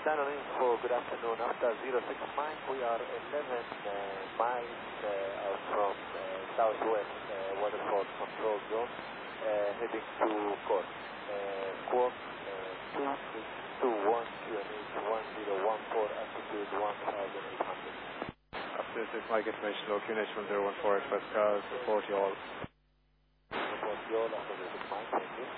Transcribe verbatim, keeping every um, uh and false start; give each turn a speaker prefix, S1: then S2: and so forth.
S1: Channel Info, good afternoon. After zero six Mike, we are eleven uh, miles uh, out from uh, southwest uh, waterfall control zone, uh, heading to Cork. Uh, Cork uh, two six two one, Q N H one zero one four, altitude one thousand eight hundred.
S2: After this, Mike information, low Q N H one zero one four, express cars, report you all.
S1: Report you all after zero six Mike, thank you.